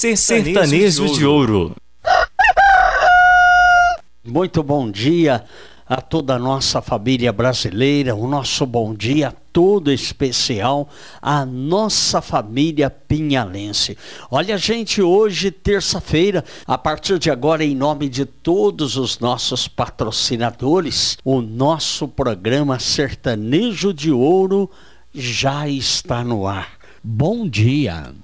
Sertanejo de Ouro. Muito bom dia a toda a nossa família brasileira, o nosso bom dia todo especial à nossa família pinhalense. Olha, gente, hoje, terça-feira, a partir de agora, em nome de todos os nossos patrocinadores, o nosso programa Sertanejo de Ouro já está no ar. Bom dia!